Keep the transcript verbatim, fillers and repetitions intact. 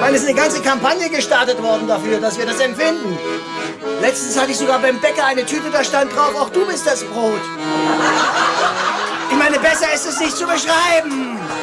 meine, es ist eine ganze Kampagne gestartet worden dafür, dass wir das empfinden. Letztens hatte ich sogar beim Bäcker eine Tüte, da stand drauf, auch du bist das Brot. Ich meine, besser ist es nicht zu beschreiben.